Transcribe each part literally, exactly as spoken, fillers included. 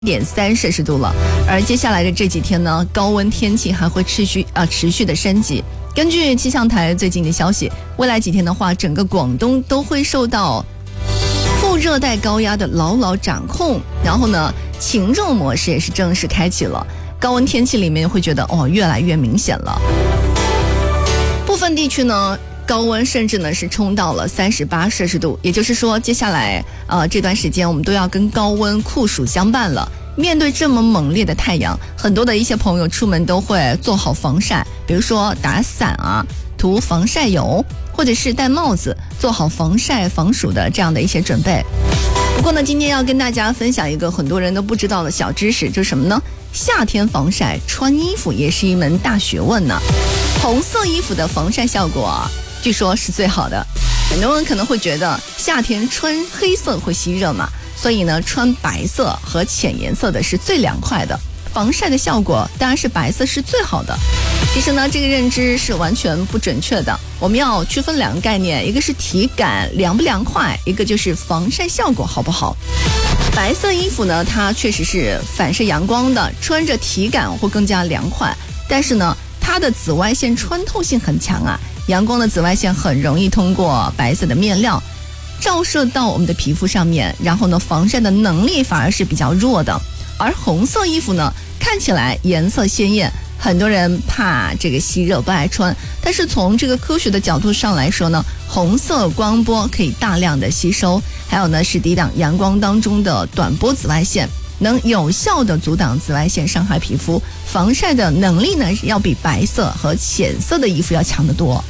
点三摄氏度了，而接下来的这几天呢，高温天气还会持续啊持续的升级。根据气象台最近的消息，未来几天的话，整个广东都会受到副热带高压的牢牢掌控，然后呢，晴热模式也是正式开启了。高温天气里面会觉得哦，越来越明显了。部分地区呢，高温甚至呢是冲到了三十八摄氏度，也就是说，接下来呃这段时间我们都要跟高温酷暑相伴了。面对这么猛烈的太阳，很多的一些朋友出门都会做好防晒，比如说打伞啊，涂防晒油，或者是戴帽子，做好防晒防暑的这样的一些准备。不过呢，今天要跟大家分享一个很多人都不知道的小知识，就是什么呢？夏天防晒穿衣服也是一门大学问呢。红色衣服的防晒效果啊，据说是最好的。很多人可能会觉得夏天穿黑色会吸热嘛，所以呢，穿白色和浅颜色的是最凉快的，防晒的效果当然是白色是最好的。其实呢，这个认知是完全不准确的。我们要区分两个概念，一个是体感凉不凉快，一个就是防晒效果好不好。白色衣服呢，它确实是反射阳光的，穿着体感会更加凉快，但是呢，它的紫外线穿透性很强啊，阳光的紫外线很容易通过白色的面料照射到我们的皮肤上面，然后呢，防晒的能力反而是比较弱的。而红色衣服呢，看起来颜色鲜艳，很多人怕这个吸热不爱穿，但是从这个科学的角度上来说呢，红色光波可以大量的吸收，还有呢是抵挡阳光当中的短波紫外线，能有效的阻挡紫外线伤害皮肤，防晒的能力呢要比白色和浅色的衣服要强得多。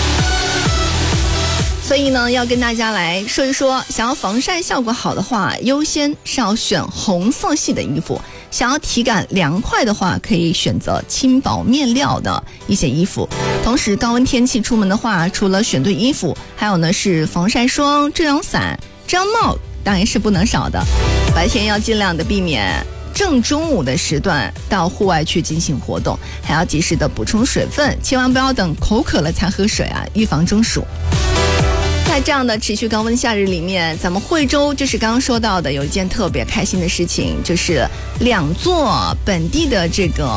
所以呢，要跟大家来说一说，想要防晒效果好的话，优先是要选红色系的衣服。想要体感凉快的话，可以选择轻薄面料的一些衣服。同时，高温天气出门的话，除了选对衣服，还有呢是防晒霜、遮阳伞、遮阳帽，当然是不能少的。白天要尽量的避免正中午的时段到户外去进行活动，还要及时的补充水分，千万不要等口渴了才喝水啊，预防中暑。在这样的持续高温夏日里面，咱们惠州就是刚刚说到的有一件特别开心的事情，就是两座本地的这个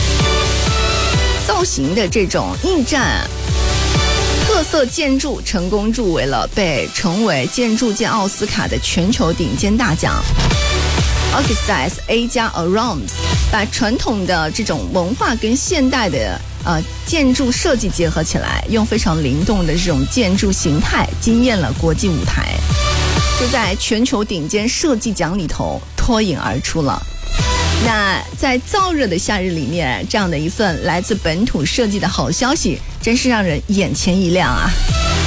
造型的这种驿站特色建筑成功入围了，被成为建筑界奥斯卡的全球顶尖大奖 Architects A 加 Aroms， 把传统的这种文化跟现代的呃，建筑设计结合起来，用非常灵动的这种建筑形态惊艳了国际舞台，就在全球顶尖设计奖里头脱颖而出了。那在燥热的夏日里面，这样的一份来自本土设计的好消息，真是让人眼前一亮啊！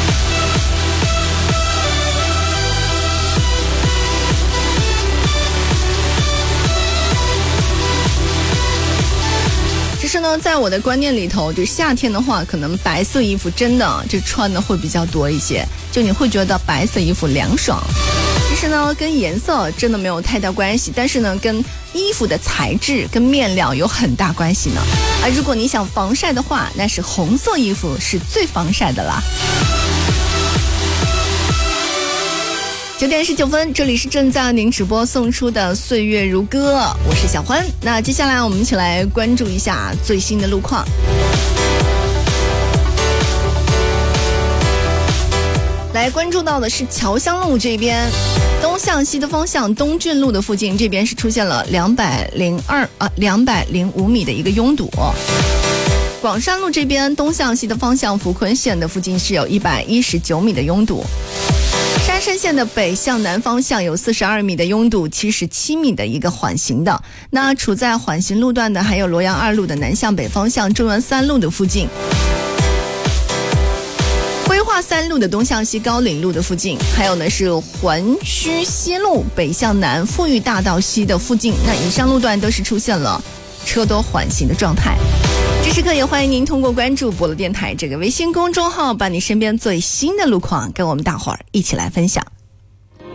其实呢，在我的观念里头，就夏天的话，可能白色衣服真的就穿的会比较多一些，就你会觉得白色衣服凉爽。其实呢，跟颜色真的没有太大关系，但是呢，跟衣服的材质跟面料有很大关系呢。而如果你想防晒的话，那是红色衣服是最防晒的啦。九点十九分，这里是正在您直播送出的岁月如歌，我是小欢。那接下来我们一起来关注一下最新的路况。来关注到的是侨香路这边，东向西的方向，东郡路的附近，这边是出现了两百零二啊两百零五米的一个拥堵。广山路这边东向西的方向，福坤线的附近是有一百一十九米的拥堵。沙山线的北向南方向有四十二米的拥堵，七十七米的一个缓行的。那处在缓行路段的还有罗阳二路的南向北方向，中原三路的附近，规划三路的东向西高岭路的附近，还有呢是环区西路北向南富裕大道西的附近。那以上路段都是出现了车多缓行的状态。这时刻也欢迎您通过关注博乐电台这个微信公众号，把你身边最新的路况跟我们大伙儿一起来分享。